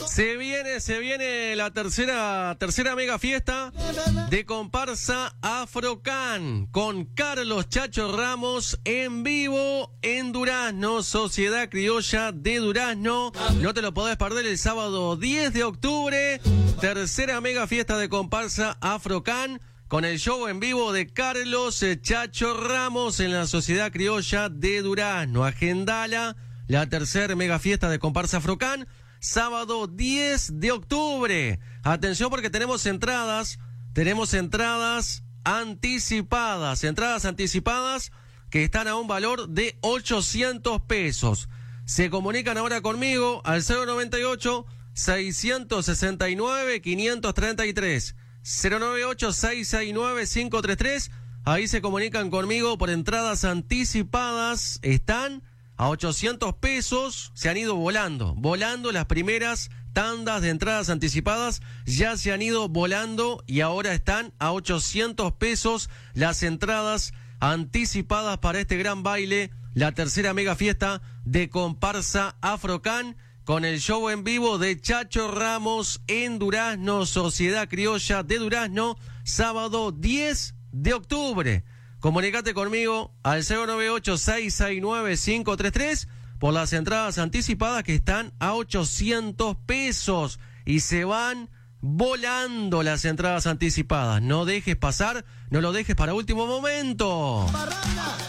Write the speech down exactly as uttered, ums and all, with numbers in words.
Se viene, se viene la tercera, tercera mega fiesta de comparsa Afrocan con Carlos Chacho Ramos en vivo en Durazno, Sociedad Criolla de Durazno. No te lo podés perder el sábado diez de octubre, tercera mega fiesta de comparsa Afrocan con el show en vivo de Carlos Chacho Ramos en la Sociedad Criolla de Durazno. Agendala, la tercera mega fiesta de comparsa Afrocan, sábado diez de octubre. Atención porque tenemos entradas, tenemos entradas anticipadas, entradas anticipadas que están a un valor de ochocientos pesos. Se comunican ahora conmigo al cero noventa y ocho, seiscientos sesenta y nueve, quinientos treinta y tres. cero noventa y ocho, seiscientos sesenta y nueve, quinientos treinta y tres. Ahí se comunican conmigo por entradas anticipadas. Están a ochocientos pesos, se han ido volando, volando las primeras tandas de entradas anticipadas, ya se han ido volando y ahora están a ochocientos pesos las entradas anticipadas para este gran baile, la tercera mega fiesta de comparsa Afrocan, con el show en vivo de Chacho Ramos en Durazno, Sociedad Criolla de Durazno, sábado diez de octubre. Comunicate conmigo al cero noventa y ocho, seiscientos sesenta y nueve, quinientos treinta y tres por las entradas anticipadas que están a ochocientos pesos y se van volando las entradas anticipadas. No dejes pasar, no lo dejes para último momento.